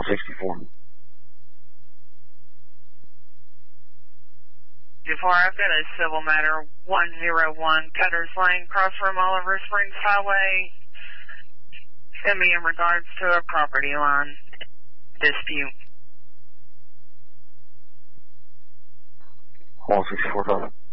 64. Before I've got a civil matter, 101 Cutters Lane, across from Oliver Springs Highway. Send me in regards to a property line dispute. 164,000.